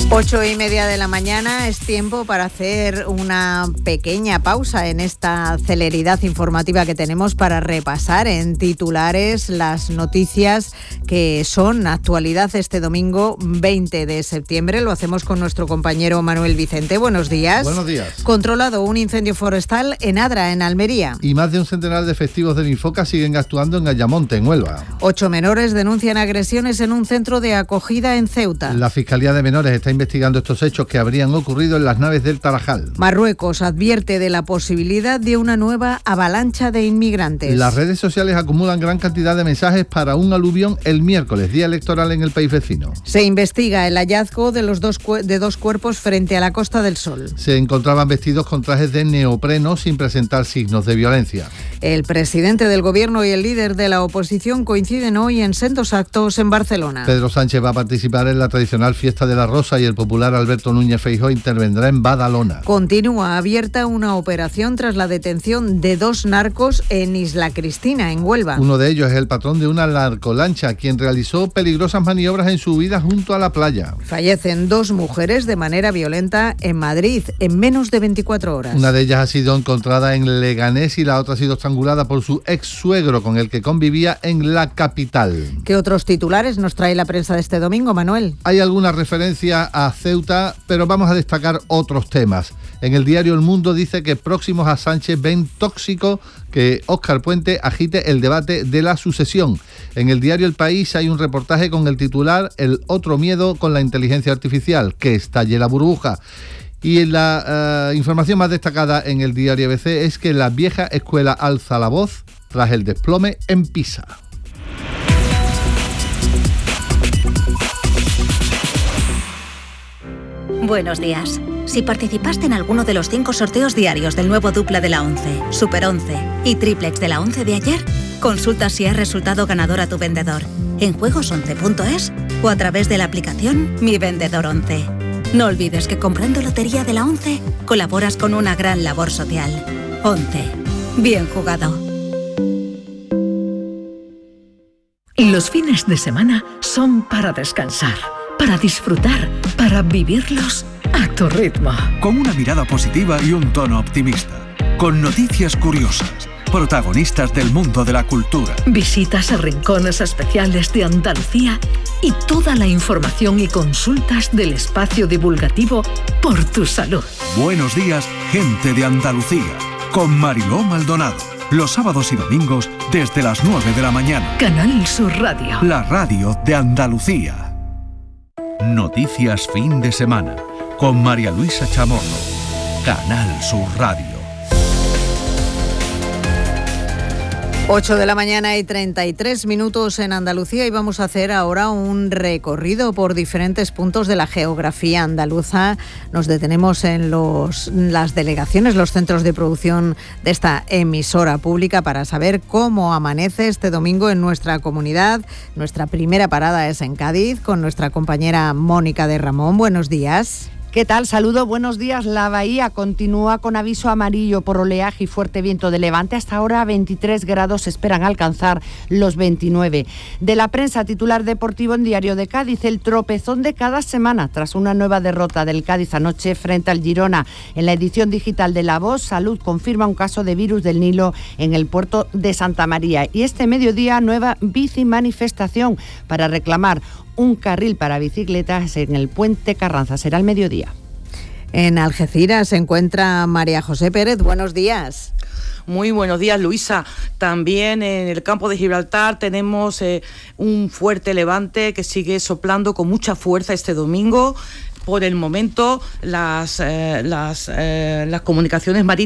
8:30 de la mañana, es tiempo para hacer una pequeña pausa en esta celeridad informativa que tenemos para repasar en titulares las noticias que son actualidad este domingo 20 de septiembre. Lo hacemos con nuestro compañero Manuel Vicente. Buenos días. Buenos días. Controlado un incendio forestal en Adra, en Almería. Y más de un centenar de efectivos del Infoca siguen actuando en Ayamonte, en Huelva. 8 menores denuncian agresiones en un centro de acogida en Ceuta. La Fiscalía de Menores está investigando estos hechos que habrían ocurrido en las naves del Tarajal. Marruecos advierte de la posibilidad de una nueva avalancha de inmigrantes. Las redes sociales acumulan gran cantidad de mensajes para un aluvión el miércoles, día electoral en el país vecino. Se investiga el hallazgo de dos cuerpos frente a la Costa del Sol. Se encontraban vestidos con trajes de neopreno sin presentar signos de violencia. El presidente del Gobierno y el líder de la oposición coinciden hoy en sendos actos en Barcelona. Pedro Sánchez va a participar en la tradicional Fiesta de la Rosa y el popular Alberto Núñez Feijóo intervendrá en Badalona. Continúa abierta una operación tras la detención de 2 narcos en Isla Cristina, en Huelva. Uno de ellos es el patrón de una narcolancha, quien realizó peligrosas maniobras en su huida junto a la playa. Fallecen 2 mujeres de manera violenta en Madrid en menos de 24 horas. Una de ellas ha sido encontrada en Leganés y la otra ha sido estrangulada por su ex suegro, con el que convivía en la capital. ¿Qué otros titulares nos trae la prensa de este domingo, Manuel? Hay alguna referencia a Ceuta, pero vamos a destacar otros temas. En el diario El Mundo dice que próximos a Sánchez ven tóxico que Óscar Puente agite el debate de la sucesión. En el diario El País hay un reportaje con el titular El otro miedo con la inteligencia artificial, que estalle la burbuja. Y la información más destacada en el diario ABC es que la vieja escuela alza la voz tras el desplome en Pisa. Buenos días. Si participaste en alguno de los 5 sorteos diarios del nuevo dupla de la 11, Super 11 y triplex de la 11 de ayer, consulta si has resultado ganador a tu vendedor en juegos11.es o a través de la aplicación Mi Vendedor 11. No olvides que comprando lotería de la 11 colaboras con una gran labor social. 11. Bien jugado. Los fines de semana son para descansar, para disfrutar, para vivirlos a tu ritmo. Con una mirada positiva y un tono optimista. Con noticias curiosas. Protagonistas del mundo de la cultura. Visitas a rincones especiales de Andalucía y toda la información y consultas del espacio divulgativo por tu salud. Buenos días, gente de Andalucía. Con Mariló Maldonado. Los sábados y domingos desde las 9 de la mañana. Canal Sur Radio. La radio de Andalucía. Noticias fin de semana. Con María Luisa Chamorro. Canal Sur Radio. 8 de la mañana y 33 minutos en Andalucía y vamos a hacer ahora un recorrido por diferentes puntos de la geografía andaluza. Nos detenemos en las delegaciones, los centros de producción de esta emisora pública para saber cómo amanece este domingo en nuestra comunidad. Nuestra primera parada es en Cádiz con nuestra compañera Mónica de Ramón. Buenos días. ¿Qué tal? Saludos, buenos días. La bahía continúa con aviso amarillo por oleaje y fuerte viento de levante. Hasta ahora 23 grados, se esperan alcanzar los 29. De la prensa titular deportivo en Diario de Cádiz, el tropezón de cada semana tras una nueva derrota del Cádiz anoche frente al Girona. En la edición digital de La Voz, Salud confirma un caso de virus del Nilo en el puerto de Santa María. Y este mediodía, nueva bicimanifestación para reclamar un carril para bicicletas en el puente Carranza. Será el mediodía. En Algeciras se encuentra María José Pérez. Buenos días. Muy buenos días, Luisa. También en el campo de Gibraltar tenemos un fuerte levante que sigue soplando con mucha fuerza este domingo. Por el momento, las comunicaciones marítimas